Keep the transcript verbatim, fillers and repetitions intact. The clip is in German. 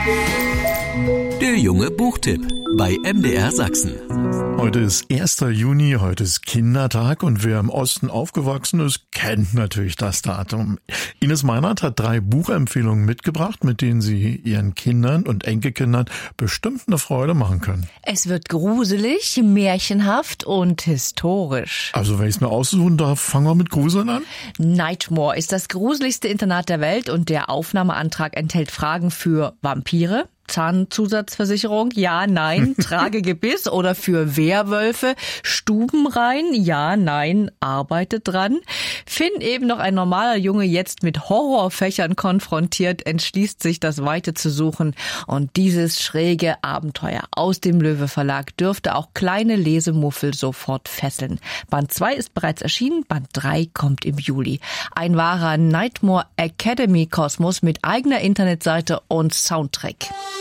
Der junge Buchtipp bei M D R Sachsen. Heute ist erster Juni, heute ist Kindertag und wer im Osten aufgewachsen ist, kennt natürlich das Datum. Ines Meinert hat drei Buchempfehlungen mitgebracht, mit denen Sie Ihren Kindern und Enkelkindern bestimmt eine Freude machen können. Es wird gruselig, märchenhaft und historisch. Also wenn ich es mir aussuchen darf, fangen wir mit Gruseln an. Nightmare ist das gruseligste Internat der Welt und der Aufnahmeantrag enthält Fragen für Vampire, Zahnzusatzversicherung, ja, nein, Tragegebiss oder für Werwölfe, Stubenrein, ja, nein, arbeitet dran. Finn, eben noch ein normaler Junge, jetzt mit Horrorfächern konfrontiert, entschließt sich, das Weite zu suchen. Und dieses schräge Abenteuer aus dem Löwe Verlag dürfte auch kleine Lesemuffel sofort fesseln. Band zwei ist bereits erschienen, Band drei kommt im Juli. Ein wahrer Nightmare Academy Kosmos mit eigener Internetseite und Soundtrack.